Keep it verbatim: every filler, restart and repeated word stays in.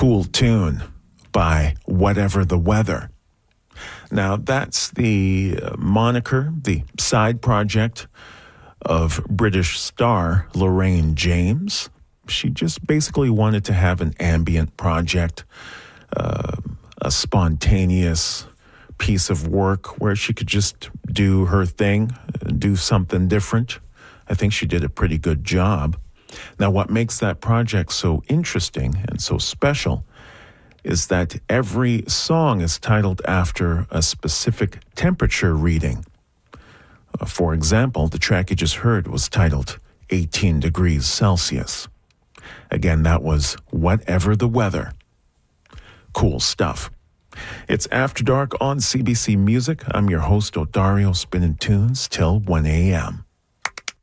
cool tune by Whatever the Weather. Now, that's the moniker, the side project of British star Lorraine James. She just basically wanted to have an ambient project, uh, a spontaneous piece of work where she could just do her thing, do something different. I think she did a pretty good job. Now, what makes that project so interesting and so special is that every song is titled after a specific temperature reading. Uh, for example, the track you just heard was titled eighteen degrees Celsius. Again, that was Whatever the Weather. Cool stuff. It's After Dark on C B C Music. I'm your host, Odario, spinning tunes till one a.m.